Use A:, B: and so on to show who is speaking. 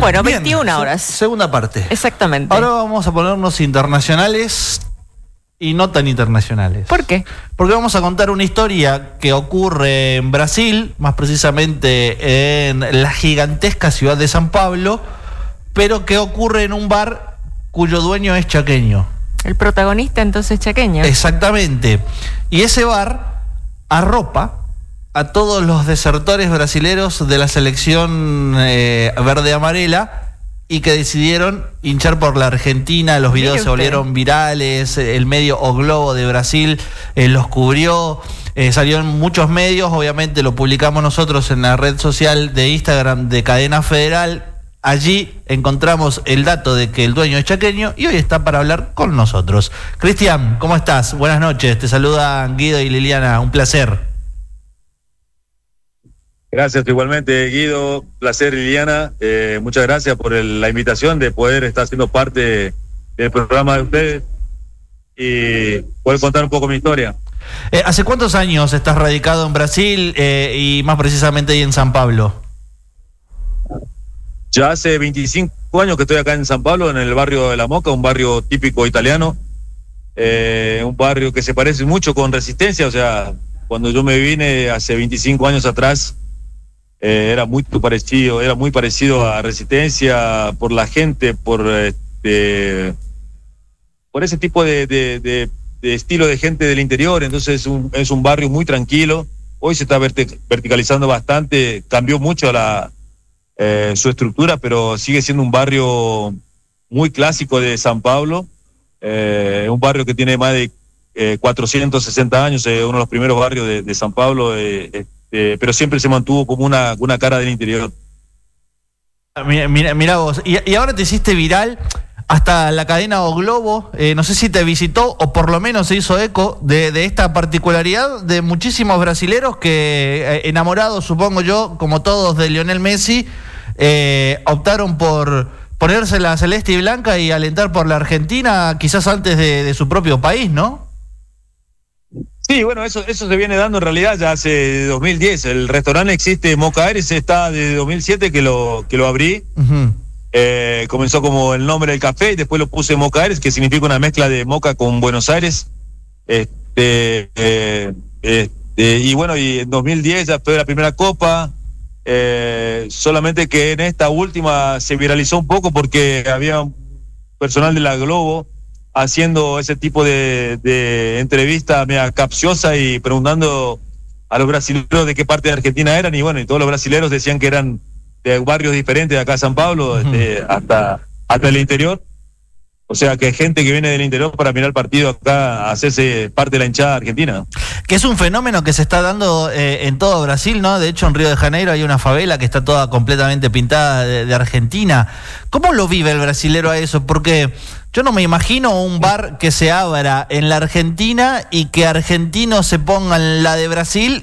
A: Bueno,
B: Bien,
A: 21 horas.
B: Segunda parte.
A: Exactamente.
B: Ahora vamos a ponernos internacionales y no tan internacionales.
A: ¿Por qué?
B: Porque vamos a contar una historia que ocurre en Brasil, más precisamente en la gigantesca ciudad de San Pablo, pero que ocurre en un bar cuyo dueño es chaqueño.
A: El protagonista entonces chaqueño.
B: Exactamente. Y ese bar arropa a todos los desertores brasileros de la selección verde-amarela y que decidieron hinchar por la Argentina. Los videos se volvieron virales, el medio O Globo de Brasil los cubrió, salió en muchos medios, obviamente lo publicamos nosotros en la red social de Instagram de Cadena Federal. Allí encontramos el dato de que el dueño es chaqueño y hoy está para hablar con nosotros. Cristian, ¿cómo estás? Buenas noches, te saludan Guido y Liliana, un placer.
C: Gracias, igualmente Guido, placer Liliana, muchas gracias por la invitación de poder estar siendo parte del programa de ustedes y poder contar un poco mi historia.
B: ¿Hace cuántos años estás radicado en Brasil y más precisamente ahí en San Pablo?
C: Ya hace 25 años que estoy acá en San Pablo, en el barrio de La Moca, un barrio típico italiano, un barrio que se parece mucho con Resistencia. O sea, cuando yo me vine hace 25 años atrás, era muy parecido a Resistencia, por la gente, por ese tipo de estilo de gente del interior. Entonces es un barrio muy tranquilo. Hoy se está verticalizando bastante, cambió mucho su estructura, pero sigue siendo un barrio muy clásico de San Pablo, un barrio que tiene más de 460 años, uno de los primeros barrios de San Pablo, pero siempre se mantuvo como una cara del interior.
B: Mira vos, y ahora te hiciste viral hasta la cadena O Globo, no sé si te visitó o por lo menos se hizo eco de esta particularidad de muchísimos brasileros que, enamorados supongo yo, como todos, de Lionel Messi, optaron por ponerse la celeste y blanca y alentar por la Argentina, quizás antes de su propio país, ¿no?
C: Sí, bueno, eso se viene dando en realidad ya hace 2010. El restaurante existe, Moca Aires, está desde 2007 que lo abrí. Uh-huh. Comenzó como el nombre del café y después lo puse Moca Aires, que significa una mezcla de Moca con Buenos Aires. Y bueno, y en 2010 ya fue la primera copa. Solamente que en esta última se viralizó un poco porque había personal de la Globo haciendo ese tipo de entrevista media capciosa y preguntando a los brasileños de qué parte de Argentina eran, y bueno, y todos los brasileños decían que eran de barrios diferentes de acá a San Pablo, hasta el interior. O sea, que hay gente que viene del interior para mirar el partido acá, a hacerse parte de la hinchada argentina.
B: Que es un fenómeno que se está dando en todo Brasil, ¿no? De hecho, en Río de Janeiro hay una favela que está toda completamente pintada de Argentina. ¿Cómo lo vive el brasilero a eso? Porque yo no me imagino un bar que se abra en la Argentina y que argentinos se pongan la de Brasil